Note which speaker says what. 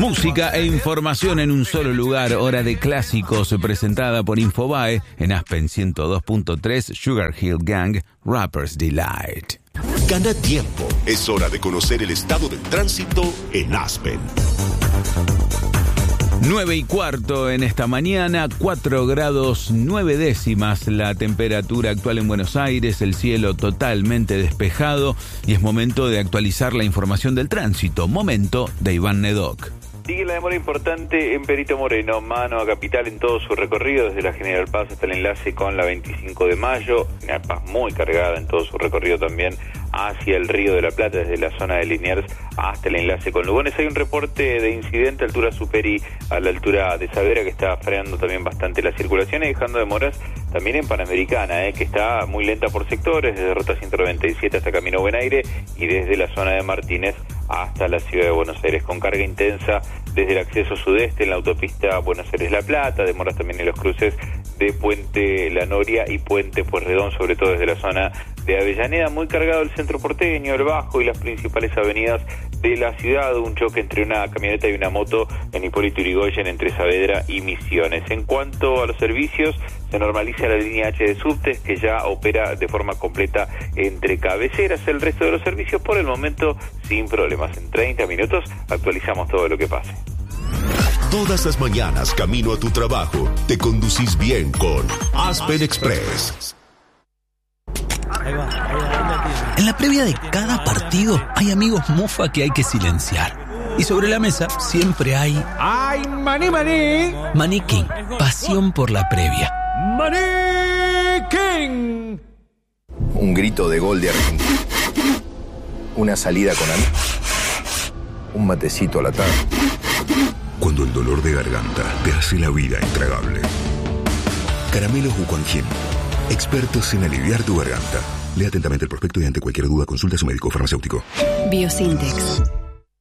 Speaker 1: Música e información en un solo lugar. Hora de clásicos presentada por Infobae en Aspen 102.3, Sugar Hill Gang, Rapper's Delight.
Speaker 2: Gana tiempo. Es hora de conocer el estado del tránsito en Aspen.
Speaker 1: 9:15 en esta mañana, 4 grados 9 décimas la temperatura actual en Buenos Aires, el cielo totalmente despejado y es momento de actualizar la información del tránsito. Momento de Iván Nedoc.
Speaker 3: Sigue la demora importante en Perito Moreno, mano a Capital en todo su recorrido, desde la General Paz hasta el enlace con la 25 de mayo, General Paz muy cargada en todo su recorrido también hacia el Río de la Plata, desde la zona de Liniers hasta el enlace con Lugones. Hay un reporte de incidente a altura Superi, a la altura de Saavedra, que está frenando también bastante la circulación y dejando demoras también en Panamericana, que está muy lenta por sectores, desde Ruta 197 hasta Camino Buen Aire y desde la zona de Martínez hasta la ciudad de Buenos Aires, con carga intensa desde el acceso sudeste en la autopista Buenos Aires-La Plata, demoras también en los cruces de Puente La Noria y Puente Pueyrredón, sobre todo desde la zona de Avellaneda, muy cargado el centro porteño, el Bajo y las principales avenidas de la ciudad, un choque entre una camioneta y una moto en Hipólito Yrigoyen entre Saavedra y Misiones. En cuanto a los servicios, se normaliza la línea H de subtes, que ya opera de forma completa entre cabeceras. El resto de los servicios por el momento sin problemas. En 30 minutos actualizamos todo lo que pase.
Speaker 2: Todas las mañanas camino a tu trabajo, te conducís bien con Aspen Express.
Speaker 4: En la previa de cada partido hay amigos mufa que hay que silenciar. Y sobre la mesa siempre hay...
Speaker 5: ¡Ay, maní, maní!
Speaker 4: Maní King, pasión por la previa.
Speaker 5: ¡Maní King!
Speaker 6: Un grito de gol de Argentina. Una salida con amigos. Un matecito a la tarde.
Speaker 7: Cuando el dolor de garganta te hace la vida intragable. Caramelos Wuquanjin, expertos en aliviar tu garganta. Lea atentamente el prospecto y ante cualquier duda consulta a su médico farmacéutico.
Speaker 8: Biosintex.